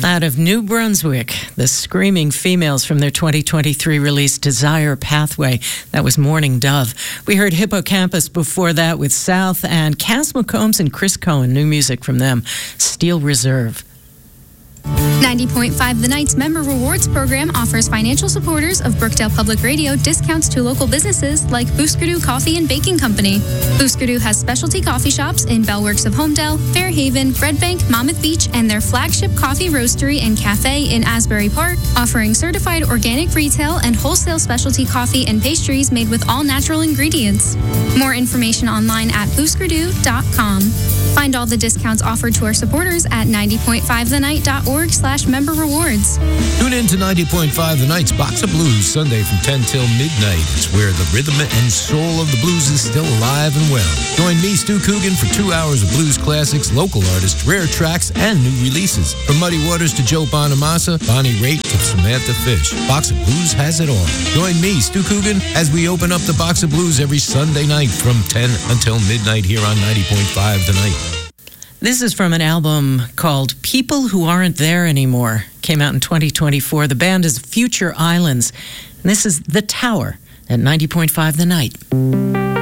Out of New Brunswick, the Screaming Females from their 2023 release Desire Pathway. That was Morning Dove. We heard Hippocampus before that with South, and Cass McCombs and Chris Cohen, new music from them, Steel Reserve. 90.5 The Night's Member Rewards Program offers financial supporters of Brookdale Public Radio discounts to local businesses like Booskerdoo Coffee and Baking Company. Booskerdoo has specialty coffee shops in Bellworks of Homedale, Fairhaven, Red Bank, Monmouth Beach, and their flagship coffee roastery and cafe in Asbury Park, offering certified organic retail and wholesale specialty coffee and pastries made with all natural ingredients. More information online at booskerdoo.com. Find all the discounts offered to our supporters at 90.5thenight.org/member rewards. Tune in to 90.5 The Night's Box of Blues, Sunday from 10 till midnight. It's where the rhythm and soul of the blues is still alive and well. Join me, Stu Coogan, for 2 hours of blues classics, local artists, rare tracks, and new releases. From Muddy Waters to Joe Bonamassa, Bonnie Raitt to Samantha Fish, Box of Blues has it all. Join me, Stu Coogan, as we open up the Box of Blues every Sunday night from 10 until midnight here on 90.5 The Night. This is from an album called People Who Aren't There Anymore. Came out in 2024. The band is Future Islands. And this is The Tower at 90.5 The Night.